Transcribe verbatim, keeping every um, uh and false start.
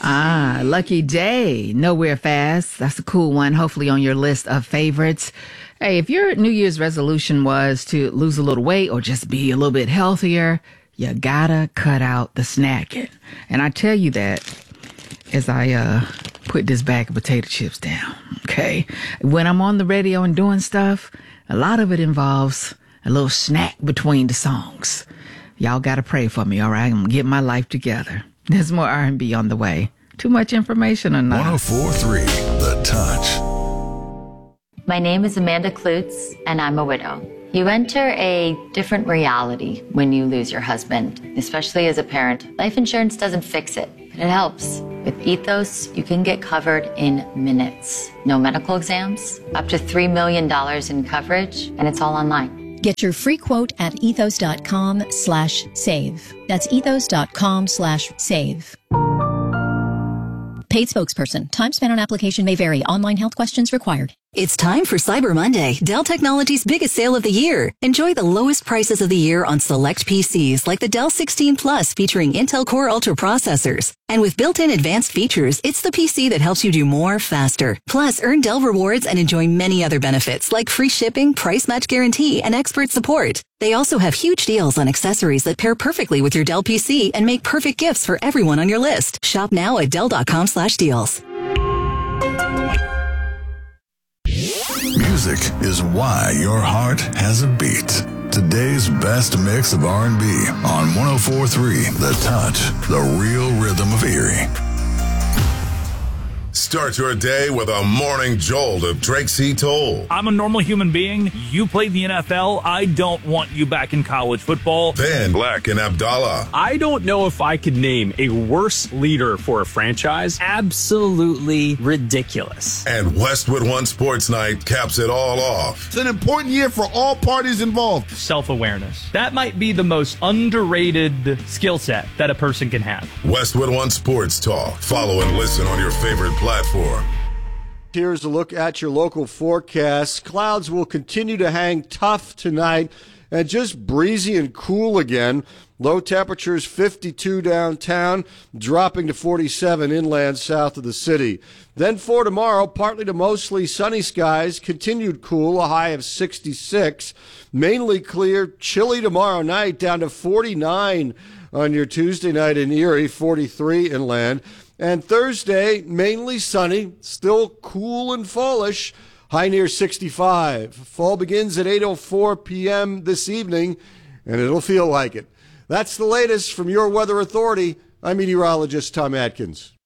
Ah, Lucky Day, Nowhere Fast. That's a cool one. Hopefully on your list of favorites. Hey, if your New Year's resolution was to lose a little weight or just be a little bit healthier, you gotta cut out the snacking. And I tell you that as I uh, put this bag of potato chips down, okay? When I'm on the radio and doing stuff, a lot of it involves a little snack between the songs. Y'all gotta pray for me, all right? I'm gonna get my life together. There's more R and B on the way. Too much information or not? one oh four point three The Touch. My name is Amanda Klutz, and I'm a widow. You enter a different reality when you lose your husband, especially as a parent. Life insurance doesn't fix it, but it helps. With Ethos, you can get covered in minutes. No medical exams, up to three million dollars in coverage, and it's all online. Get your free quote at ethos.com slash save. That's ethos.com slash save. Paid spokesperson. Time spent on application may vary. Online health questions required. It's time for Cyber Monday, Dell Technologies' biggest sale of the year. Enjoy the lowest prices of the year on select P Cs like the Dell sixteen Plus featuring Intel Core Ultra processors. And with built-in advanced features, it's the P C that helps you do more faster. Plus, earn Dell rewards and enjoy many other benefits like free shipping, price match guarantee, and expert support. They also have huge deals on accessories that pair perfectly with your Dell P C and make perfect gifts for everyone on your list. Shop now at Dell.com slash deals. Music is why your heart has a beat. Today's best mix of R and B on one oh four point three The Touch, the real rhythm of Erie. Start your day with a morning jolt of Drake C. Toll. I'm a normal human being. You played the N F L. I don't want you back in college football. Then Black and Abdallah. I don't know if I could name a worse leader for a franchise. Absolutely ridiculous. And Westwood One Sports Night caps it all off. It's an important year for all parties involved. Self-awareness. That might be the most underrated skill set that a person can have. Westwood One Sports Talk. Follow and listen on your favorite platform. Here's a look at your local forecast. Clouds will continue to hang tough tonight and just breezy and cool again. Low temperatures fifty-two downtown, dropping to forty-seven inland south of the city. Then for tomorrow, partly to mostly sunny skies, continued cool, a high of sixty-six. Mainly clear, chilly tomorrow night, down to forty-nine on your Tuesday night in Erie, forty-three inland. And Thursday, mainly sunny, still cool and fallish, high near sixty-five. Fall begins at eight oh four p.m. this evening, and it'll feel like it. That's the latest from your Weather Authority. I'm meteorologist Tom Atkins.